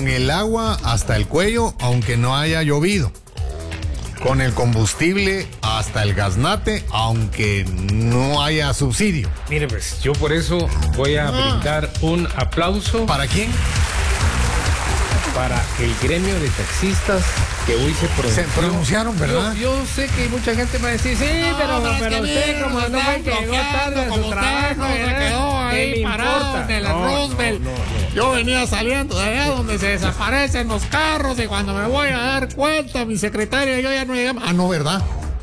Con el agua hasta el cuello, aunque no haya llovido. Con el combustible hasta el gaznate, aunque no haya subsidio. Mire, pues yo por eso voy a brindar un aplauso. ¿Para quién? Para el gremio de taxistas que hoy se pronunciaron, ¿verdad? Yo sé que mucha gente me va a decir, sí, pero usted como no fue que llegó tarde a su trabajo, se quedó ahí parado en el Roosevelt. Yo venía saliendo de allá donde se desaparecen los carros y cuando me voy a dar cuenta, mi secretaria, yo ya no llegué. Ah, no, ¿verdad?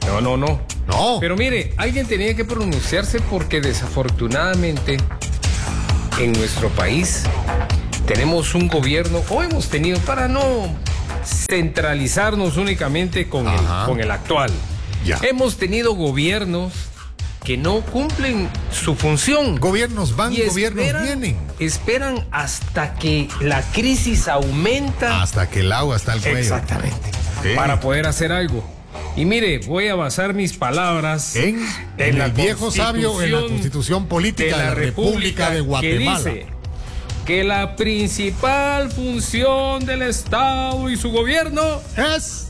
No. Pero mire, alguien tenía que pronunciarse porque desafortunadamente en nuestro país tenemos un gobierno, o hemos tenido, para no centralizarnos únicamente con el actual. Ya. Hemos tenido gobiernos que no cumplen su función. Gobiernos van, y gobiernos vienen. Esperan hasta que la crisis aumenta. Hasta que el agua está al cuello. Exactamente. Sí. Para poder hacer algo. Y mire, voy a basar mis palabras en el viejo sabio, en la Constitución Política de la República de Guatemala. Que dice que la principal función del Estado y su gobierno es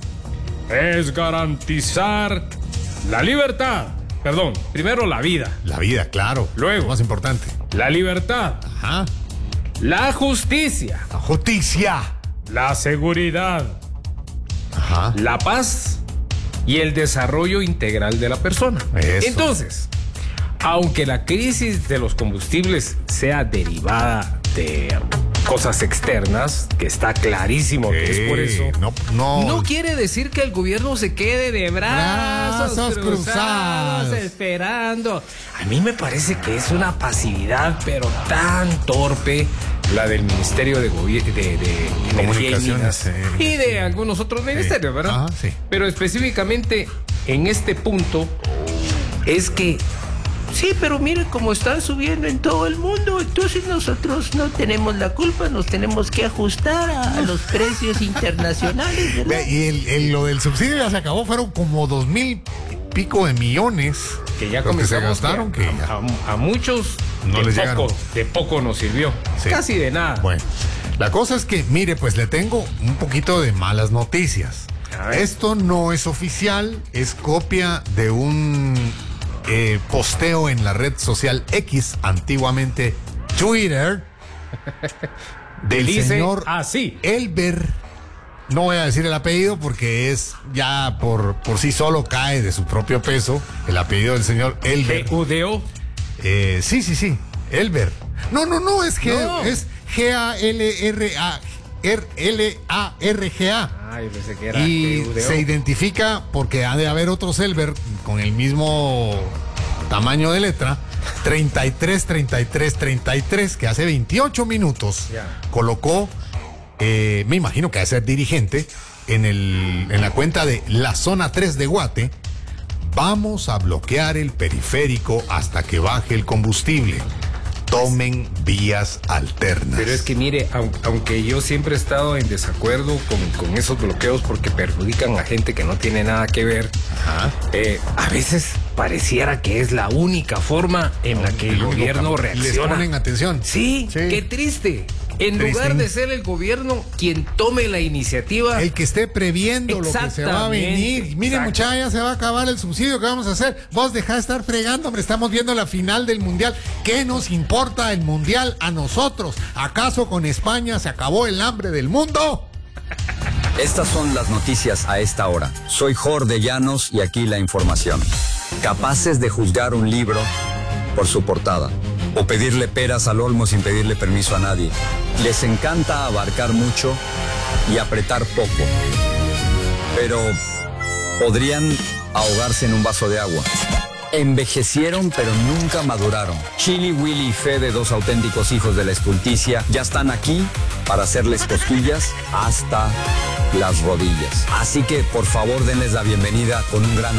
garantizar la libertad. Perdón, primero la vida. La vida, claro. Luego, lo más importante, la libertad. Ajá. La justicia. La justicia. La seguridad. Ajá. La paz y el desarrollo integral de la persona. Eso. Entonces, aunque la crisis de los combustibles sea derivada de cosas externas, que está clarísimo que es por eso, no quiere decir que el gobierno se quede de brazos cruzados esperando. A mí me parece que es una pasividad, pero tan torpe, la del Ministerio de Energía y Minas y de algunos otros ministerios, ¿verdad? Ajá, sí. Pero específicamente en este punto es que sí, pero mire cómo están subiendo en todo el mundo, entonces nosotros no tenemos la culpa, nos tenemos que ajustar a los precios internacionales, ¿verdad? Y lo del subsidio ya se acabó, fueron como 2,000 pico de millones que ya que se gastaron, que a muchos no les llegaron. De poco nos sirvió, sí. Casi de nada. Bueno, la cosa es que, mire, pues le tengo un poquito de malas noticias. Esto no es oficial, es copia de un posteo en la red social X, antiguamente Twitter, del señor Elber. No voy a decir el apellido porque es ya por sí solo cae de su propio peso el apellido del señor Elber. ¿G-U-D-O? Sí, Elber. No, es G-A-L-R-A. L-A-R-G-A. Yo pensé que era y G-U-D-O. se identifica porque ha de haber otros Elber con el mismo tamaño de letra, 33, que hace 28 minutos colocó, me imagino que ha de ser dirigente, en la cuenta de la zona 3 de Guate: vamos a bloquear el periférico hasta que baje el combustible. Tomen vías alternas. Pero es que mire, aunque yo siempre he estado en desacuerdo con esos bloqueos porque perjudican a gente que no tiene nada que ver, a veces pareciera que es la única forma en la que el gobierno reacciona. Les ponen atención. Sí, qué triste. En lugar de ser el gobierno quien tome la iniciativa, el que esté previendo lo que se va a venir. Miren, muchachos, ya se va a acabar el subsidio, ¿qué vamos a hacer? Vos dejá de estar fregando, hombre, estamos viendo la final del mundial. ¿Qué nos importa el mundial a nosotros? ¿Acaso con España se acabó el hambre del mundo? Estas son las noticias a esta hora. Soy Jorge Llanos y aquí la información. Capaces de juzgar un libro por su portada, o pedirle peras al olmo sin pedirle permiso a nadie. Les encanta abarcar mucho y apretar poco, pero podrían ahogarse en un vaso de agua. Envejecieron pero nunca maduraron. Chili, Willy y Fede, dos auténticos hijos de la estulticia, ya están aquí para hacerles cosquillas hasta las rodillas. Así que por favor denles la bienvenida con un gran